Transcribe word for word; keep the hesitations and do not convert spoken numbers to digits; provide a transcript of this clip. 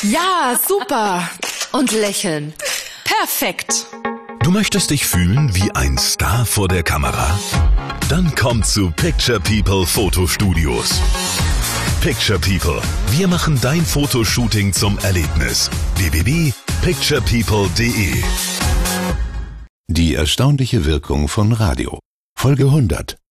Ja, super. Und lächeln. Perfekt. Du möchtest dich fühlen wie ein Star vor der Kamera? Dann komm zu Picture People Fotostudios. Picture People. Wir machen dein Fotoshooting zum Erlebnis. w w w punkt picture people punkt d e. Die erstaunliche Wirkung von Radio. Folge hundert.